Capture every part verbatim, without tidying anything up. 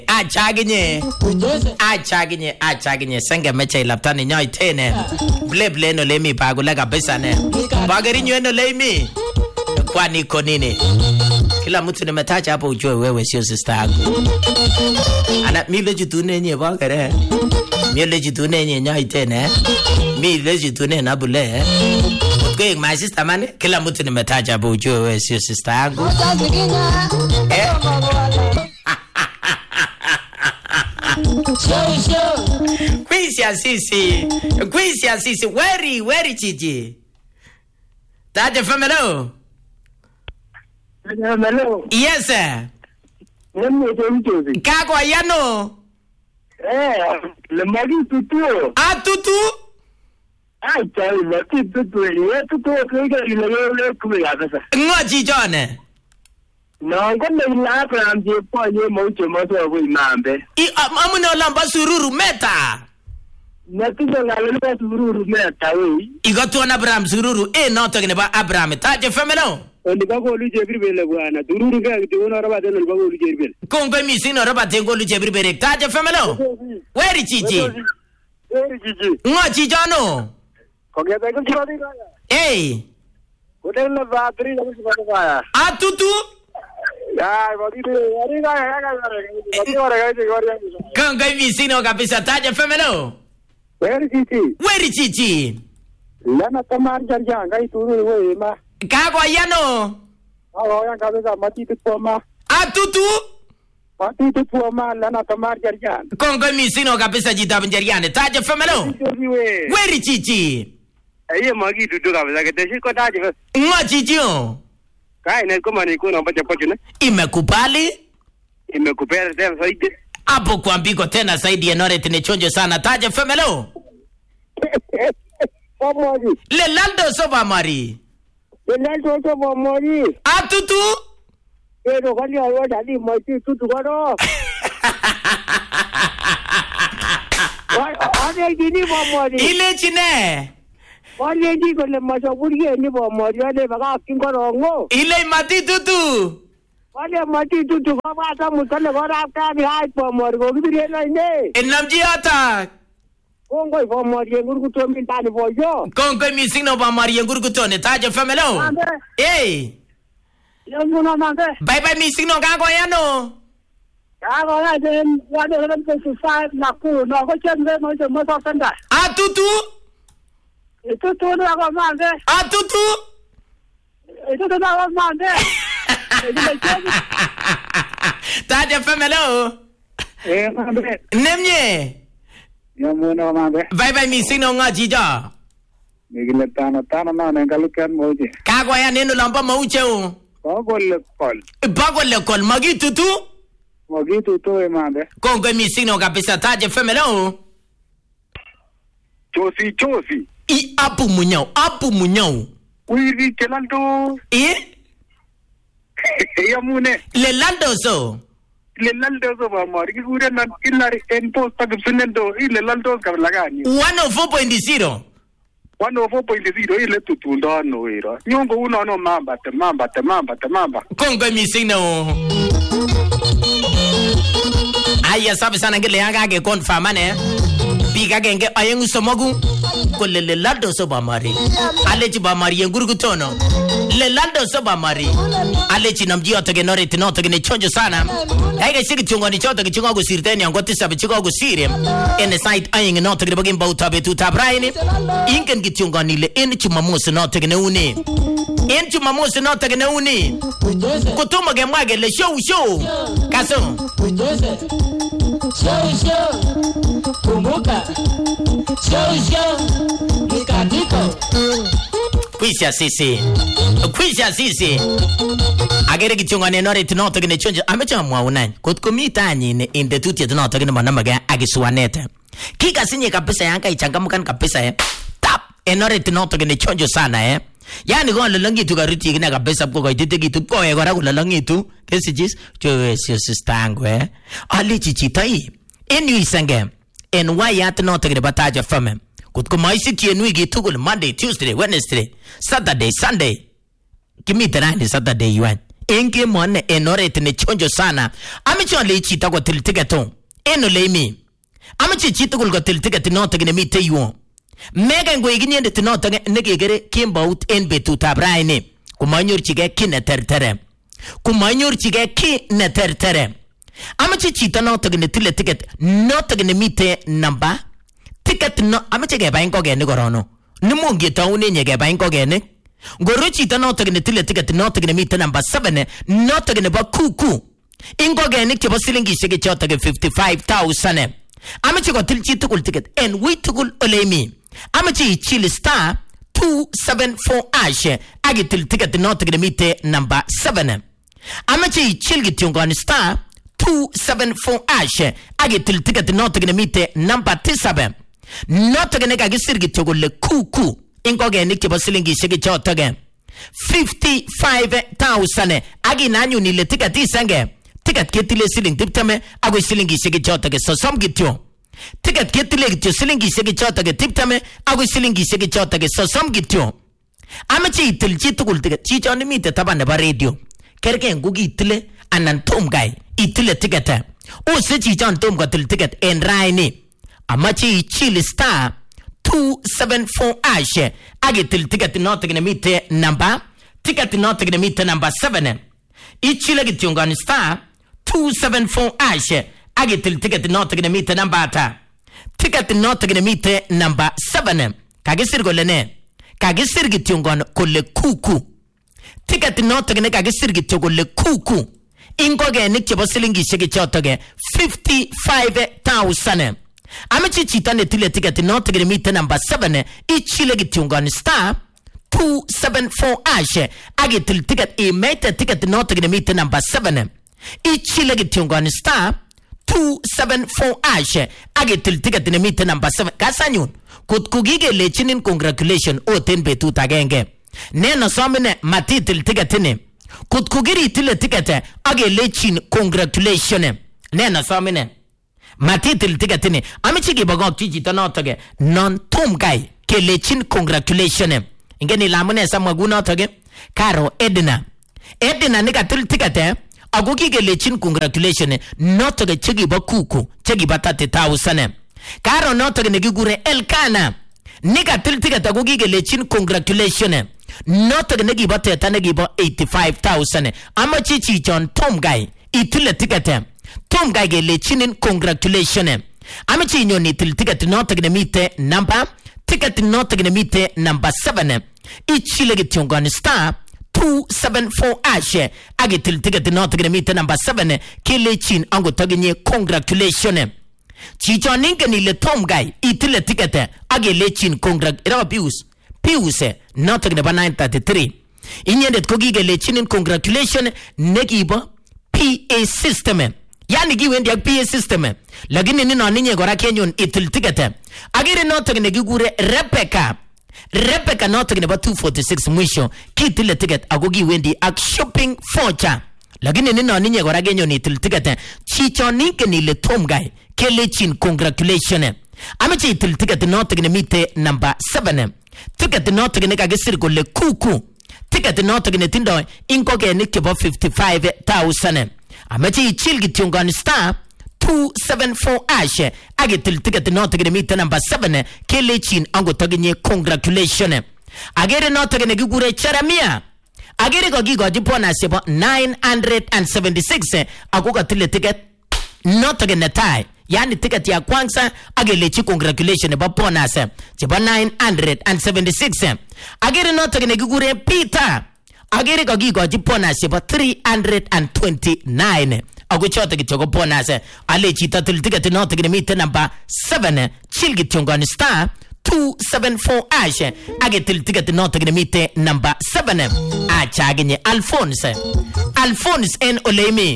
Achaginye. Achaginye, achaginye. Senge meche laptani nyoi tene. Ble ble no lemi pagula kabisa ne. Bagari nyo lemi. Kwani konini. Kila mtu nimetacha hapo ujue wewe sio sister yangu. Ana mile jitune nye bagare. Mile jitune nye nyoi tene. Mile jitune na bule. Kwa my sister man, kila mtu nimetacha hapo ujue wewe sio sister yangu. Eh? Kwisi ya sisi. Kwisi ya sisi. Weri, weri chichi. Taje famelo. Famelo. Yes sir. Nemi ete Kako ayano. Eh, le magi tutu. Ah tutu? Ai chai, le tutu. Le tutu kega ile ile kuya basa. Ngoji jone. No, ngone la Abraham je po ye mo che mo to we mambe. I amuno lamba sururu meta. Natuzo ngale le sururu meta we. Igo to na Abraham sururu e no to ne ba Abraham taje famelo. Ndi ba ko lu je birbele bwana. Dururu ga de wona roba de no ba ko lu je birbele. Kongo mi sino roba de ko lu je birbele taje famelo. Weri chichi. Weri chichi. Ngoji jono. Ko ge ba ko chodi ga. Eh. Ko de la ba tri ga ko ba. Ah tutu? Ya, bodi de ari ga ya ga ga. Bodi ora ga de ora. Kongo mi sino kabisa taje famelo. Weri chichi. Weri chichi. Lana tamar jarja ga ituru we ma. Kako ayano. Awo ya kabisa mati tu poma. Ah tutu? Mati tu poma lana tamar jarja. Kongo mi sino kabisa jita benjariane taje famelo. Weri chichi. Aye magi tu kabisa ke teshi ko taje. Ngo chichi o. Kai ne koma ni kuna mpacha pocho ne. Imekupali? Imekupea tena zaidi. Hapo kuambiko tena zaidi ya nore tinechonjo sana taje famelo. Pomori. Le lando soba mari. Le lando soba mari. Atutu? Pero kali ayo dali mati tutu karo. Ane gini pomori. Ile chine. Wale ndi ko le masaburi ni pomori wale baga kingoro ngo. Ile mati tutu. Wale mati tutu ko ba ta mutale ko ra ta ni ai pomori ko gidire na ine. Enamji ata. Kongo pomori ngurkuto min tani boyo. Kongo mi sino ba mari ngurkuto ne taje famelo. Eh. Yamuna mande. Bye bye mi sino kako yano. Kako ya den wale ran ko sa na ku no ko chembe mo je mo so sanda. Atutu? Tutu na ko mande. Atutu? Tutu na ko mande. Taje famelo. Eh mande. Nemye. Yamuna mande. Bye bye mi sino ngaji ja. Migile tana tana na ngalukan moje. Kako ya neno lamba mauche o. Bago le kol. Bago le kol magi tutu? Magi tutu e mande. Kongo mi sino kabisa taje famelo. Chosi chosi. I apu munyao, apu munyao. Uiri kelando. Eh? Yamune. Le lando so. Le lando so ba mari ki gure na ilari en posta ke sunendo ile lando ka lagani. one oh four point zero. one oh four point zero ile tutunda no ira. Nyongo uno no mamba te mamba te mamba te mamba. Kongo mi sino. Aya sabe sana ngele yanga ke confirm ne. Biga genge ayengu somogu. Ko le le lando so ba mari. Alechi ba mari ngurgu tono. Le lando so ba mari. Alechi namji otage nore tinoto ne chonjo sana. Aiga sigi chungo ni choto ke chungo sirteni angoti sabe chungo sire. Ene site ayeng no tage bagin bauta betu tabraini. Inken ki chungo ni le en chumamos no tage ne uni. En chumamos no tage ne uni. Kutuma ge mwage le show show. Kaso. Show show. Kumbuka. Show show. Nikadiko. Quisia sisi. Quisia sisi. Agere kichunga ne nore tinoto gene chonje amecha mwaunani. Kutkumita anyine inde tuti tinoto gene manamaga agiswanete. Kika sinye kabisa yanka ichangamukan kabisa eh. Tap enore tinoto gene chonjo sana eh. Yani kwa lalangi tu karuti gina kabisa kwa kwa itete gitu kwa ya kwa lalangi tu kesi jis jo sio sistangu eh. Ali chichitai. Enu isange. En waya tinoto gene bataja fame. Kutkuma isi tienu igi tugul Monday, Tuesday, Wednesday, Saturday, Sunday. Kimi terani Saturday yuan. enge mone enoret ne chonjo sana amiche ole chito ko til ticket eno le mi amiche chito ko til ticket noto ne mite yuo mega ngwe ginyende tinoto ne gegere kimbout en betutab raini kumanyorchige ki ne tertere kumanyorchige ki ne tertere amiche chito noto ne tile ticket noto ne mite namba ticket no amiche ge bain ko ge ne gorono nimungi taune nye ge bain ko ge ne ngoro chito noto ne tile ticket noto ne mite namba seven noto ne ba kuku ingo ge ne ke basilingi shege chota ge fifty-five thousand amiche ko til chito kul ticket en we tukul olemi amiche chili star two seven four ash agi til ticket noto ne mite namba seven amiche chilgi tiongon star two seven four ash agi til ticket noto ne mite namba seven noto ne ga gisirgi togole kuku ingo ge ne ke basilingi shege chota ge fifty-five thousand agi nanyu ni le ticket isange ticket ketile siling tiptame ago silingi shege chota ge sosom gityo ticket ketile gityo silingi shege chota ge tiptame ago silingi shege chota ge sosom gityo amachi itil chitukul ticket chicho ni mite tabane ba radio kerke ngugi itile anan tom guy itile ticket o se chicho tom ga til ticket en raini amachi chili star two seven four ash age til ticket not gonna mite number ticket not gonna mite number seven ichile gityongani star two seven four ash age til ticket not gonna mite number ta ticket not gonna mite number seven kagisir golene kagisir gityongon kolle kuku ticket not gonna kagisir gityogolle kuku ingoge nikche bosilingi shege chotoge fifty-five thousand amichi chitane tile ticket not gonna mite number seven ichile gityongon star two seven four ash age til ticket e mete ticket not gonna mite number seven ichile gityongon star two seven four ash age til ticket ne mite number seven kasanyun kut kugige lechinin congratulation o ten betu tagenge neno somene mati til ticket ne kut kugiri tile ticket age lechin congratulation neno somene mati til ticket ne amichi gi bagok tiji tanotoge non tom guy ke lechin congratulation ingeni lamune samaguna toge karo edna edna nika til ticket agogi ge lechin congratulation noto ge chigi bakuku chigi batati thousand karo noto ge negigure elkana nika tiltiga tagogi ge lechin congratulation noto ge negi batte tanegi ba eighty-five thousand ama chichi John Tom guy itile ticket Tom guy ge lechin congratulation ama chi nyoni til ticket noto ge mite number ticket noto ge mite number seven ichile ge tiongon star two seven four ash age til ticket not gonna meet number seven kile chin ango toginye congratulation chicho ninke ni le tom guy itile ticket age le chin congrat era pius pius not gonna ba nine thirty-three inyende kogige le chin congratulation negibo P A system yani gi wendi P A system lagini ni no ninye gora kenyon itil ticket age not gonna gigure Rebecca Rebecca not about two forty-six mwisho kitile ticket agogi wendi ak shopping voucher lakini nino ninye gora genyo ni til ticket chicho ninke ni le tom guy kele chin congratulation amichi til ticket not gonna mite number seven ticket not gonna ka gesir ko le kuku ticket not gonna tindo inko ge nikke bo fifty-five thousand amichi chilgi tiongan star two seven four ash age til ticket not gonna meet number seven kele chin ango toginye congratulation agere not gonna gigure charamia agere go gigo jipona sebo nine seventy-six agoga til ticket not gonna tie yani ticket ya kwanza age lechi congratulation ba bonus sebo nine seventy-six agere not gonna gigure Peter agere go gigo jipona sebo three twenty-nine aguchota gitogo bonus ale chita til ticket not gonna meet number seven chilgi tiongon star two seven four ash age til ticket not gonna meet number seven acha genye Alphonse Alphonse en Olemi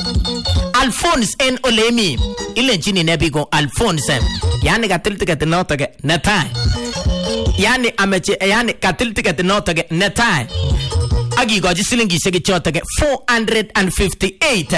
Alphonse en Olemi ile chini nebigo Alphonse yani gatil ticket not ge natai yani ameche yani gatil ticket not ge natai agi goji silingi sege chotage four fifty-eight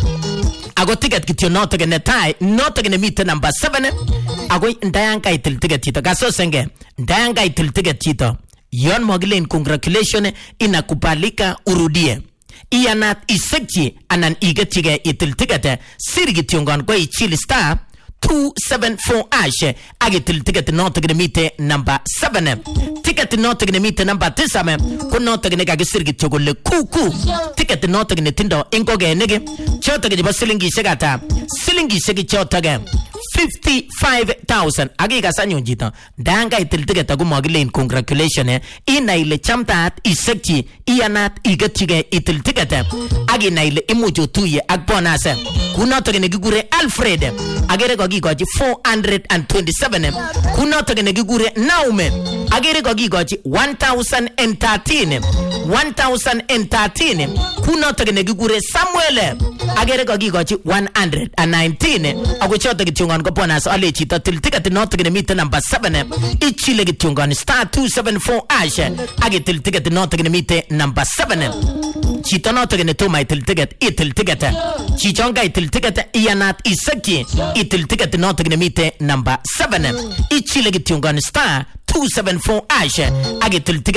ago ticket kityo not gonna tie not gonna meet number seven ago ndayanga itil ticket chito gaso senge ndayanga itil ticket chito yon moglen congratulation inakubalika urudie iyanat isekchi anan igetige itil ticket sir kityongon ko ichil star two seven four ash agitil ticket not gnemite number seven ticket not gnemite number tisame ko not gne kagisir kityogole kuku ticket not gne tindo ingoge nege choto ge basilingi segata silingi segi choto ge fifty-five thousand agiga sanyo jita danga itil ticket agu mogilen congratulation eh ina ile chamtat isekchi iyanat igetige itil ticket agi na ile imujo tuye akponase kuna to gne gigure Alfred agere ko gigoji four hundred twenty-seven kuna to gne gigure Naume agere ko gigoji one thousand thirteen one thousand thirteen kuna to gne gigure Samuel agere ko gigoji one hundred nineteen agu choto gitungon ko bonus ale chito til ticket not gne meet number seven ichile gitungon star two seven four ash agi til ticket not gne meet number seven chito not gne to my til ticket itil ticket chichonga itil ticket iyanat isaki itil ticket not gne meet number seven ichile gitungon star two seven four ash agi til ticket